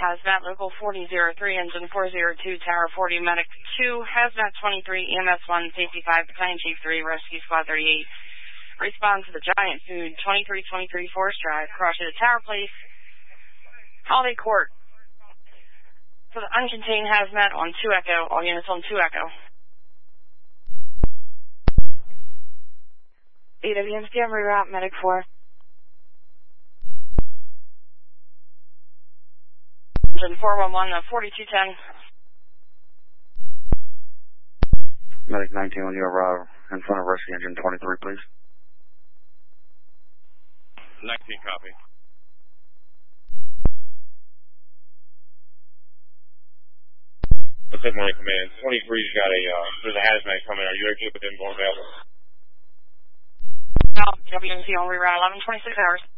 Hazmat Local 4003, Engine 402, Tower 40, Medic 2, Hazmat 23, EMS 1, Safety 5, Battalion Chief 3, Rescue Squad 38. Respond to the Giant Food, 2323 Forest Drive, cross to the Tower Place, Holiday Court. For the uncontained Hazmat on 2 Echo, all units on 2 Echo. AWMCM reroute, Medic 4. Engine 411, 4210. Medic 19, when you arrive in front of Rescue Engine 23, please. 19, copy. Let's take morning command. 23's got there's a hazmat coming. Are you okay with them going available? No, WMC on reroute, 11:26 hours.